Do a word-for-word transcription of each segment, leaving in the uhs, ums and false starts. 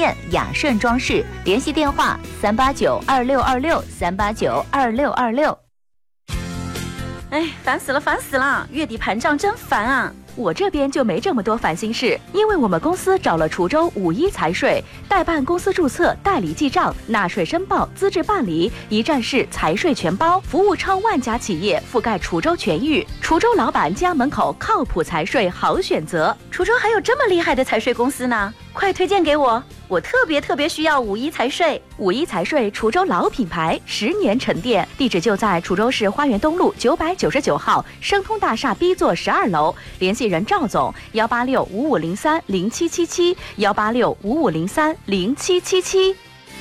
店雅盛装饰，联系电话三八九二六二六三八九二六二六。 哎，烦死了，烦死了！月底盘账真烦啊！我这边就没这么多烦心事，因为我们公司找了滁州五一财税，代办公司注册、代理记账、纳税申报、资质办理，一站式财税全包，服务超万家企业，覆盖滁州全域。滁州老板家门口靠谱财税好选择。滁州还有这么厉害的财税公司呢，快推荐给我！我特别特别需要五一财税。五一财税滁州老品牌，十年沉淀，地址就在滁州市花园东路九百九十九号生通大厦 B 座十二楼，联系人赵总幺八六五五零三零七七七幺八六五五零三零七七七。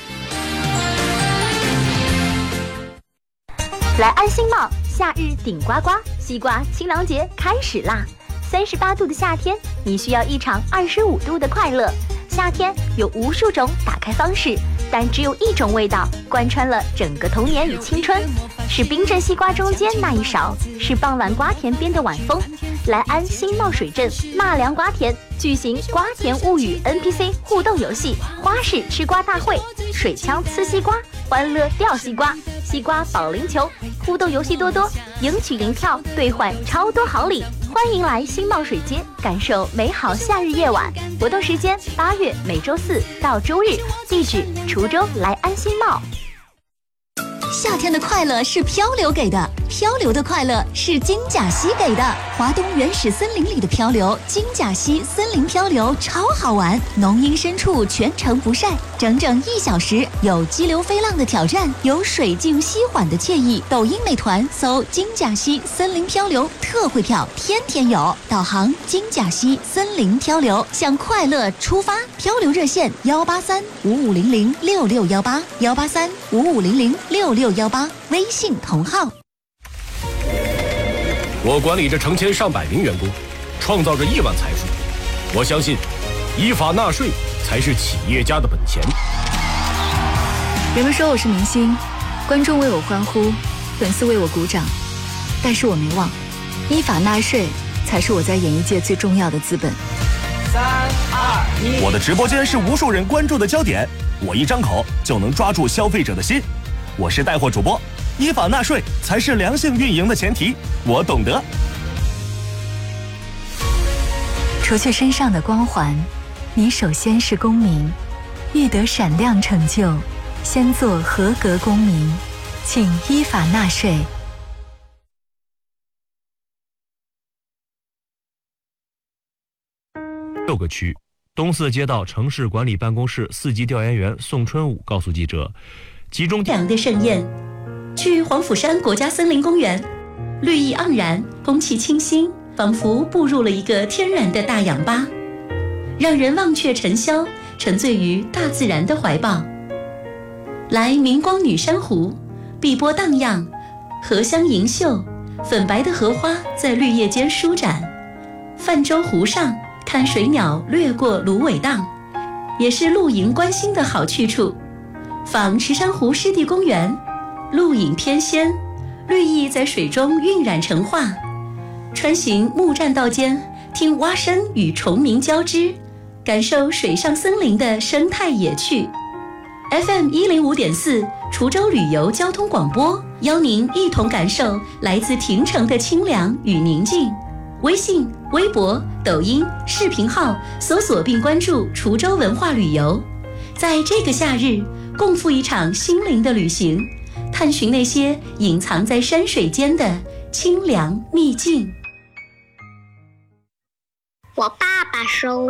来安心帽，夏日顶呱呱，西瓜清凉节开始啦！三十八度的夏天，你需要一场二十五度的快乐。夏天有无数种打开方式，但只有一种味道贯穿了整个童年与青春，是冰镇西瓜中间那一勺，是傍晚瓜田边的晚风。来安新茂水镇纳凉瓜田举行瓜田物语 N P C 互动游戏，花式吃瓜大会，水枪呲西瓜，欢乐掉西瓜，西瓜保龄球，互动游戏多多，赢取零票兑换超多好礼。欢迎来新茂水街，感受美好夏日夜晚。活动时间八月每周四到周日，地址滁州来安新茂。 夏天的快乐是漂流给的，漂流的快乐是金甲溪给的。华东原始森林里的漂流，金甲溪森林漂流超好玩，浓荫深处全程不晒，整整一小时，有激流飞浪的挑战，有水静溪缓的惬意。抖音美团搜金甲溪森林漂流，特惠票天天有。导航金甲溪森林漂流，向快乐出发。漂流热线幺八三五五零零六六幺八幺八三五五零零六六幺八，微信同号。 我管理着成千上百名员工，创造着亿万财富。我相信，依法纳税才是企业家的本钱。 人们说我是明星，观众为我欢呼，粉丝为我鼓掌，但是我没忘，依法纳税才是我在演艺界最重要的资本。 三二一， 我的直播间是无数人关注的焦点，我一张口就能抓住消费者的心。我是带货主播，依法纳税才是良性运营的前提，我懂得。 除去身上的光环，你首先是公民，欲得闪亮成就，先做合格公民，请依法纳税。 六个区，东四街道城市管理办公室四级调研员宋春武告诉记者，集中凉的盛宴。去黄甫山国家森林公园，绿意盎然，空气清新，仿佛步入了一个天然的大氧吧，让人忘却尘嚣，沉醉于大自然的怀抱。来明光女珊瑚，碧波荡漾，荷香盈袖，粉白的荷花在绿叶间舒展。泛舟湖上看水鸟掠过芦苇荡，也是露营观星的好去处。访池珊瑚湿地公园，露影翩跹，绿意在水中晕染成画。穿行木栈道间，听蛙声与虫鸣交织，感受水上森林的生态野趣。F M 一零五点四滁州旅游交通广播，邀您一同感受来自亭城的清凉与宁静。微信、微博、抖音、视频号搜索并关注滁州文化旅游，在这个夏日共赴一场心灵的旅行，探寻那些隐藏在山水间的清凉秘境。 我爸爸收。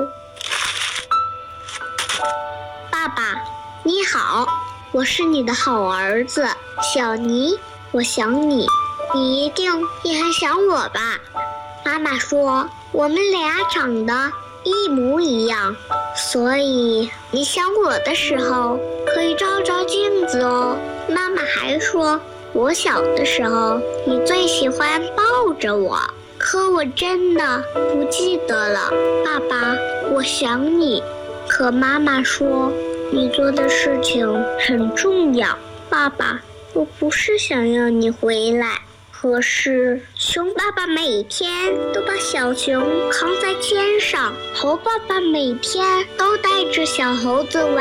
爸爸你好，我是你的好儿子小尼，我想你，你一定也很想我吧。妈妈说我们俩长得一模一样，所以你想我的时候可以照照镜子哦。妈妈还说我小的时候你最喜欢抱着我，可我真的不记得了。爸爸我想你，可妈妈说你做的事情很重要。爸爸我不是想要你回来，可是熊爸爸每天都把小熊扛在肩上，猴爸爸每天都带着小猴子玩。